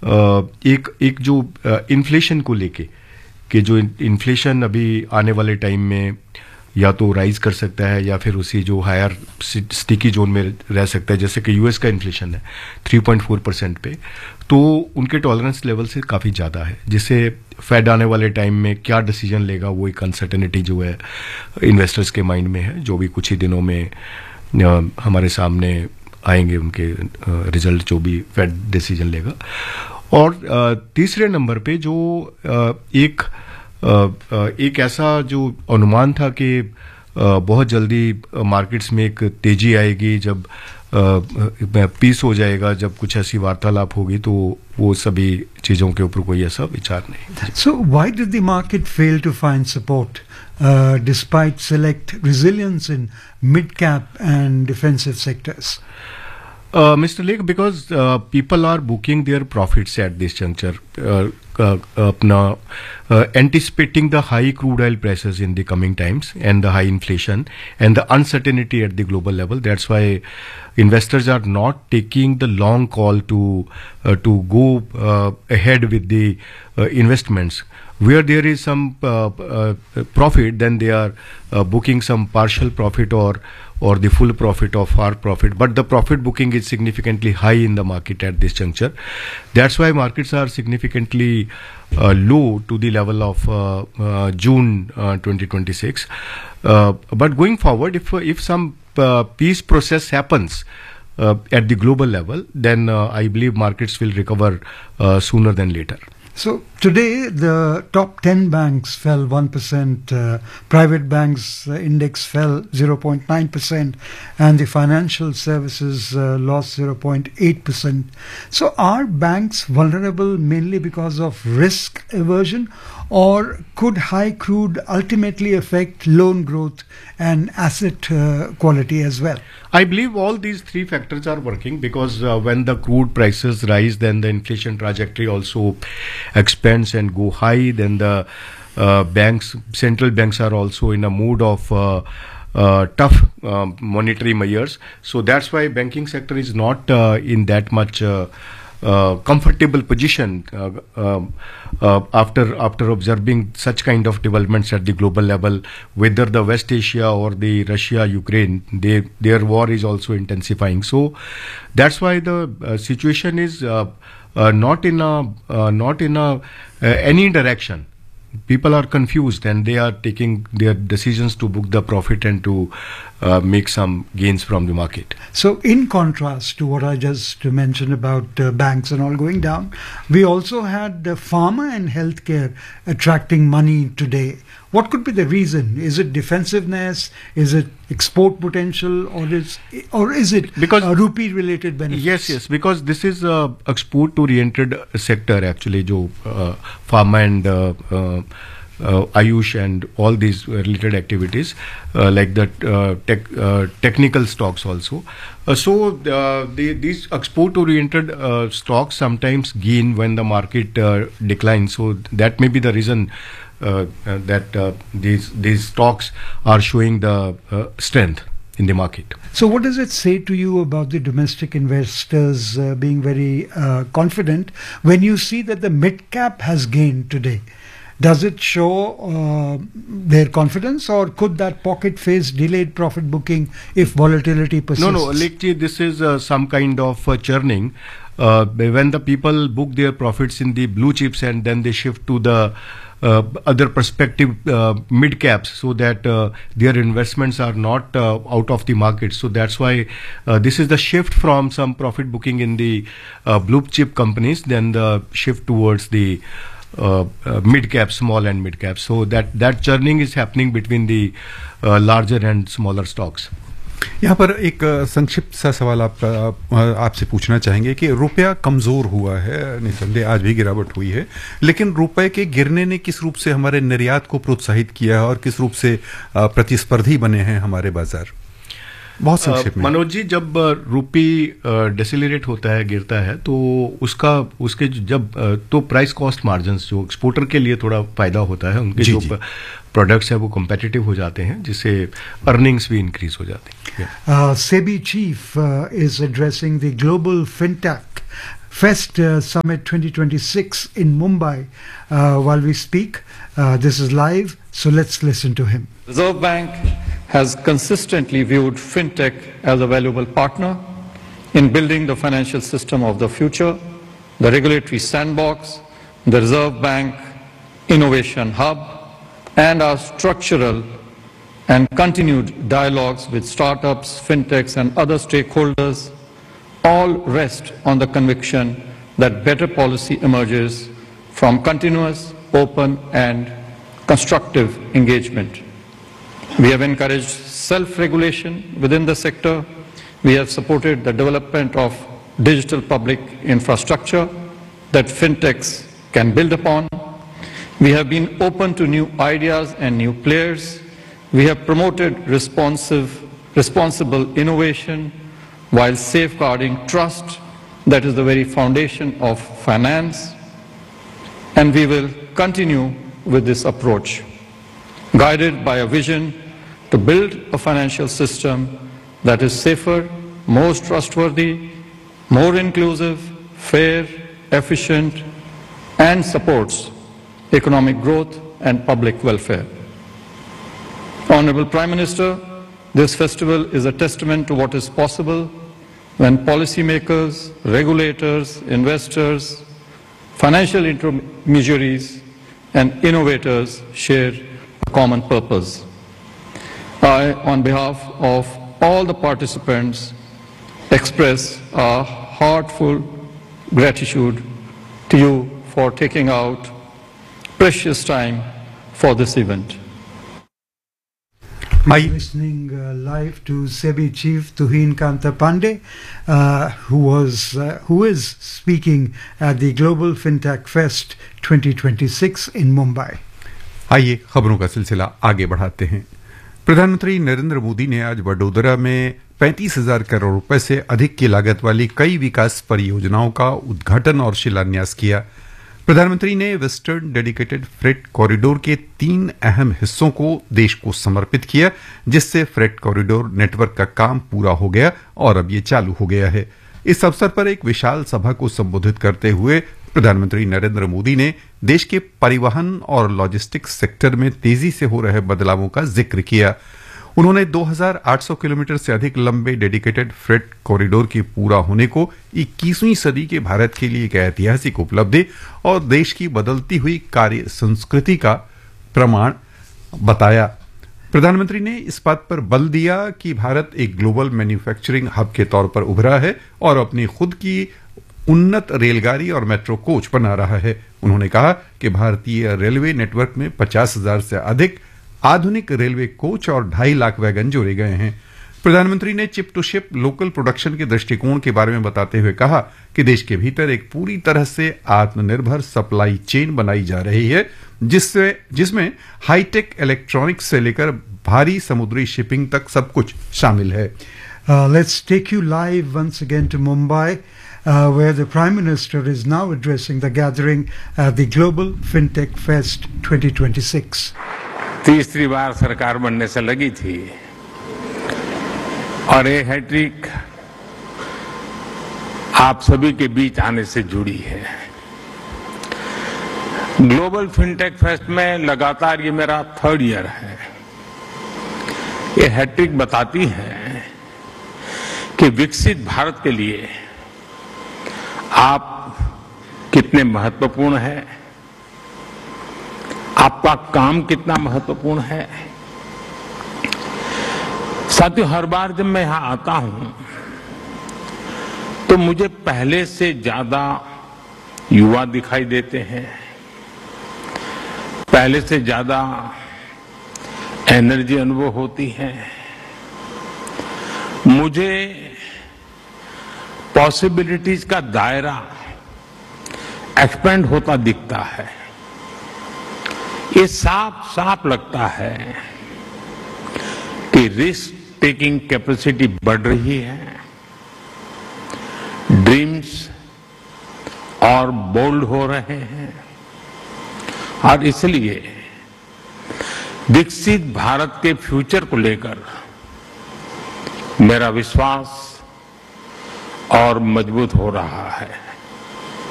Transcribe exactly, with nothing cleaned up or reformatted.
एक एक जो इन्फ्लेशन को लेके कि जो इन्फ्लेशन अभी आने वाले टाइम में या तो राइज कर सकता है या फिर उसी जो हायर स्टिकी जोन में रह सकता है, जैसे कि यूएस का इन्फ्लेशन है थ्री पॉइंट फोर परसेंट पे, तो उनके टॉलरेंस लेवल से काफ़ी ज़्यादा है, जिससे फेड आने वाले टाइम में क्या डिसीजन लेगा वो एक अनसर्टेनिटी जो है इन्वेस्टर्स के माइंड में है, जो भी कुछ ही दिनों में आ, हमारे सामने आएंगे उनके रिजल्ट जो भी फेड डिसीजन लेगा। और आ, तीसरे नंबर पे जो आ, एक एक ऐसा जो अनुमान था कि बहुत जल्दी मार्केट्स में एक तेजी आएगी जब पीस हो जाएगा, जब कुछ ऐसी वार्तालाप होगी, तो वो सभी चीज़ों के ऊपर कोई ऐसा विचार नहीं। So why did the market fail to find support despite select resilience in mid cap and defensive sectors? Uh, Mister Lake, because uh, people are booking their profits at this juncture, uh, uh, uh, uh, anticipating the high crude oil prices in the coming times and the high inflation and the uncertainty at the global level. That's why investors are not taking the long call to uh, to go uh, ahead with the uh, investments. Where there is some uh, uh, profit, then they are uh, booking some partial profit or or the full profit of our profit, but the profit booking is significantly high in the market at this juncture. That's why markets are significantly uh, low to the level of uh, uh, June uh, twenty twenty-six. Uh, but going forward, if if some uh, peace process happens uh, at the global level, then uh, I believe markets will recover uh, sooner than later. So today the top ten banks fell one percent, uh, private banks uh, index fell zero point nine percent, and the financial services uh, lost zero point eight percent. So are banks vulnerable mainly because of risk aversion, or could high crude ultimately affect loan growth and asset uh, quality as well? I believe all these three factors are working, because uh, when the crude prices rise, then the inflation trajectory also expands and go high. Then the uh, banks, central banks are also in a mood of uh, uh, tough uh, monetary measures. So that's why banking sector is not uh, in that much uh, uh, comfortable position uh, uh, uh, after after observing such kind of developments at the global level, whether the West Asia or the Russia Ukraine, they, their war is also intensifying. So that's why the uh, situation is uh, uh, not in a uh, not in a uh, any direction. People are confused and they are taking their decisions to book the profit and to uh, make some gains from the market. So in contrast to what I just mentioned about uh, banks and all going down, we also had uh, pharma and healthcare attracting money today. What could be the reason? Is it defensiveness? Is it export potential? Or is or is it because uh, rupee related benefits? Yes, yes, because this is a export oriented sector actually, jo uh, pharma and uh, uh, uh, Ayush and all these related activities uh, like the uh, tech, uh, technical stocks also. Uh, so uh, the, these export oriented uh, stocks sometimes gain when the market uh, declines. So that may be the reason Uh, uh, that uh, these these stocks are showing the uh, strength in the market. So what does it say to you about the domestic investors uh, being very uh, confident when you see that the mid cap has gained today? Does it show uh, their confidence, or could that pocket face delayed profit booking if volatility persists? No, no, Lekji, this is uh, some kind of uh, churning. Uh, when the people book their profits in the blue chips and then they shift to the Uh, other prospective uh, mid caps, so that uh, their investments are not uh, out of the market. So that's why uh, this is the shift from some profit booking in the uh, blue chip companies, then the shift towards the uh, uh, mid cap, small and mid cap. So that that churning is happening between the uh, larger and smaller stocks. यहाँ पर एक संक्षिप्त सा सवाल आप आपसे पूछना चाहेंगे कि रुपया कमजोर हुआ है, निसंदेह आज भी गिरावट हुई है, लेकिन रुपए के गिरने ने किस रूप से हमारे निर्यात को प्रोत्साहित किया है और किस रूप से प्रतिस्पर्धी बने हैं हमारे बाजार? बहुत संक्षेप में। मनोज जी, जब रुपी डिसेलरेट होता है, गिरता है, तो उसका उसके जब तो प्राइस कॉस्ट मार्जिन्स जो एक्सपोर्टर के लिए थोड़ा फायदा होता है, उनके जो प्रोडक्ट्स है वो कम्पिटिटिव हो जाते हैं, जिससे अर्निंग्स भी इंक्रीज हो जाती हैं। SEBI chief is addressing the global fintech Fest uh, Summit twenty twenty-six in Mumbai uh, while we speak. Uh, this is live, so let's listen to him. Reserve Bank has consistently viewed fintech as a valuable partner in building the financial system of the future, the regulatory sandbox, the Reserve Bank Innovation Hub, and our structural and continued dialogues with startups, fintechs, and other stakeholders all rest on the conviction that better policy emerges from continuous, open, and constructive engagement. We have encouraged self-regulation within the sector. We have supported the development of digital public infrastructure that fintechs can build upon. We have been open to new ideas and new players. We have promoted responsive, responsible innovation while safeguarding trust that is the very foundation of finance. And we will continue with this approach, guided by a vision to build a financial system that is safer, more trustworthy, more inclusive, fair, efficient, and supports economic growth and public welfare. Honorable Prime Minister, this festival is a testament to what is possible when policymakers, regulators, investors, financial intermediaries, and innovators share a common purpose. I, on behalf of all the participants, express our heartfelt gratitude to you for taking out precious time for this event. We're listening uh, live to SEBI Chief Tuhin Kanta Pandey, uh, who was uh, who is speaking at the Global FinTech Fest twenty twenty-six in Mumbai. आइए खबरों का सिलसिला आगे बढ़ाते हैं। प्रधानमंत्री नरेंद्र मोदी ने आज वडोदरा में पैंतीस हजार करोड़ रुपए से अधिक की लागत वाली कई विकास परियोजनाओं का उद्घाटन और शिलान्यास किया। प्रधानमंत्री ने वेस्टर्न डेडिकेटेड फ्रेट कॉरिडोर के तीन अहम हिस्सों को देश को समर्पित किया, जिससे फ्रेट कॉरिडोर नेटवर्क का काम पूरा हो गया और अब ये चालू हो गया है। इस अवसर पर एक विशाल सभा को संबोधित करते हुए प्रधानमंत्री नरेंद्र मोदी ने देश के परिवहन और लॉजिस्टिक्स सेक्टर में तेजी से हो रहे बदलावों का जिक्र किया। उन्होंने दो हज़ार आठ सौ किलोमीटर से अधिक लंबे डेडिकेटेड फ्रेट कॉरिडोर के पूरा होने को इक्कीसवीं सदी के भारत के लिए एक ऐतिहासिक उपलब्धि और देश की बदलती हुई कार्य संस्कृति का प्रमाण बताया। प्रधानमंत्री ने इस बात पर बल दिया कि भारत एक ग्लोबल मैन्युफैक्चरिंग हब के तौर पर उभरा है और अपनी खुद की उन्नत रेलगाड़ी और मेट्रो कोच बना रहा है। उन्होंने कहा कि भारतीय रेलवे नेटवर्क में पचास हजार से अधिक आधुनिक रेलवे कोच और ढाई लाख वैगन जोड़े गए हैं। प्रधानमंत्री ने chip to ship local production के दृष्टिकोण के बारे में बताते हुए कहा कि देश के भीतर एक पूरी तरह से आत्मनिर्भर सप्लाई चेन बनाई जा रही है, जिससे जिसमें हाईटेक इलेक्ट्रॉनिक्स से लेकर भारी समुद्री शिपिंग तक सब कुछ शामिल है। Let's take you live once again to Mumbai Uh, where the Prime Minister is now addressing the gathering at the Global FinTech Fest twenty twenty-six. तीसरी बार सरकार बनने से लगी थी और ये हैट्रिक आप सभी के बीच आने से जुड़ी है। ग्लोबल फिनटेक फेस्ट में लगातार ये मेरा थर्ड ईयर है। ये हैट्रिक बताती है कि विकसित भारत के लिए आप कितने महत्वपूर्ण हैं, आपका काम कितना महत्वपूर्ण है। साथियों, हर बार जब मैं यहां आता हूं तो मुझे पहले से ज्यादा युवा दिखाई देते हैं, पहले से ज्यादा एनर्जी अनुभव होती है। मुझे पॉसिबिलिटीज का दायरा एक्सपेंड होता दिखता है। ये साफ साफ लगता है कि रिस्क टेकिंग कैपेसिटी बढ़ रही है, ड्रीम्स और बोल्ड हो रहे हैं और इसलिए विकसित भारत के फ्यूचर को लेकर मेरा विश्वास और मजबूत हो रहा है।